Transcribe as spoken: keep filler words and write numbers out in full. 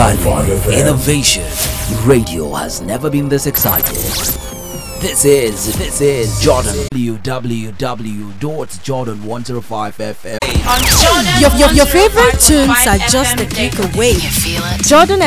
Value, innovation. Radio has never been this excited. This is, this is Jordan. w w w dot jordan one oh five f m. Your, your, your favorite tunes are just a click away. Jordan